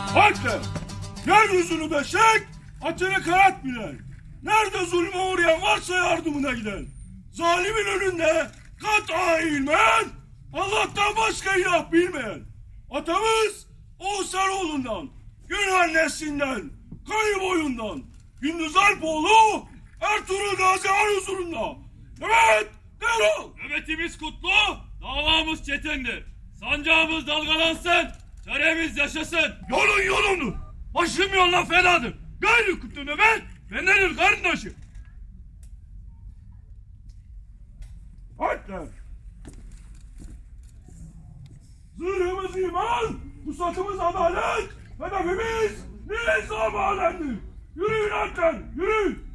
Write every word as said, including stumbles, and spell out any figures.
Hatta yeryüzünü beşek, atını kanat bilen. Nerede zulme uğrayan varsa yardımına giden. Zalimin önünde kat'a eğilmeyen, Allah'tan başka ilah bilmeyen. Atamız Oğuzharoğlu'ndan, Günhan neslinden, Kayı boyundan, Gündüz Alpoğlu, Ertuğrul Gazi Han huzurunda. Evet, derhal. Nöbetimiz kutlu, davamız çetindir. Sancağımız dalgalansın, töremiz yaşasın. Yolun yolunu, başım yoluna fedadır. Gayrı kutlu nöbet, bendenir kardeşim. Hatta zırhımız iman, pusatımız adalet, hedefimiz nizam alemdir. Yürüyün hatta, yürüyün.